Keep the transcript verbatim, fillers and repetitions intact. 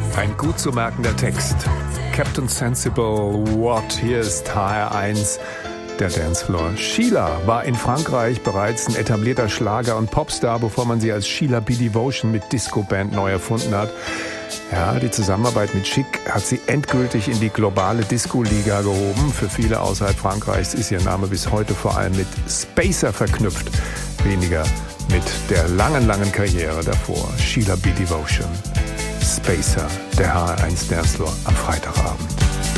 Ein gut zu merkender Text. Captain Sensible, What? Hier ist H R eins, der Dancefloor. Sheila war in Frankreich bereits ein etablierter Schlager- und Popstar, bevor man sie als Sheila B. Devotion mit Disco-Band neu erfunden hat. Ja, die Zusammenarbeit mit Chic hat sie endgültig in die globale Disco-Liga gehoben. Für viele außerhalb Frankreichs ist ihr Name bis heute vor allem mit Spacer verknüpft, weniger mit der langen, langen Karriere davor. Sheila B. Devotion, Spacer, der H R eins Dancefloor am Freitagabend.